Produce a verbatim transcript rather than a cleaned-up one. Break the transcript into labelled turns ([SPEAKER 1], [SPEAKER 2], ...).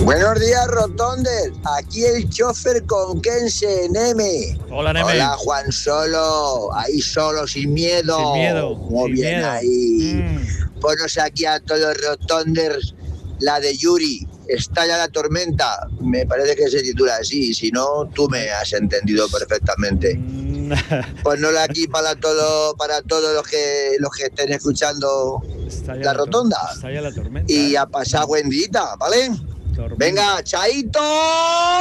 [SPEAKER 1] Buenos días, Rotondes. Aquí el chofer con Kense, Neme.
[SPEAKER 2] Hola, Neme.
[SPEAKER 1] Hola, Juan Solo. Ahí solo, sin miedo.
[SPEAKER 2] Sin miedo.
[SPEAKER 1] Muy
[SPEAKER 2] sin
[SPEAKER 1] bien
[SPEAKER 2] miedo.
[SPEAKER 1] ahí.
[SPEAKER 2] Mm.
[SPEAKER 1] Ponos aquí a todos los Rotonders la de Yuri. Estalla la tormenta. Me parece que se titula así. Si no, tú me has entendido perfectamente. Ponnosla aquí para todo, para todos los que los que estén escuchando
[SPEAKER 2] Estalla
[SPEAKER 1] la
[SPEAKER 2] la
[SPEAKER 1] rotonda.
[SPEAKER 2] tor- estalla la tormenta,
[SPEAKER 1] Y
[SPEAKER 2] ¿eh?
[SPEAKER 1] a pasar buen día, ¿vale?
[SPEAKER 2] Tormenta.
[SPEAKER 1] Venga, chaito.